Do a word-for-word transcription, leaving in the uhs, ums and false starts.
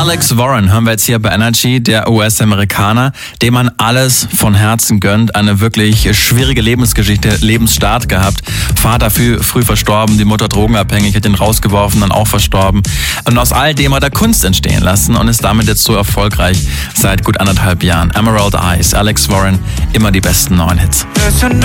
Alex Warren hören wir jetzt hier bei Energy, der U S-Amerikaner, dem man alles von Herzen gönnt. Eine wirklich schwierige Lebensgeschichte, Lebensstart gehabt. Vater früh, früh verstorben, die Mutter drogenabhängig, hat ihn rausgeworfen, dann auch verstorben. Und aus all dem hat er Kunst entstehen lassen und ist damit jetzt so erfolgreich seit gut anderthalb Jahren. Emerald Eyes, Alex Warren, immer die besten neuen Hits.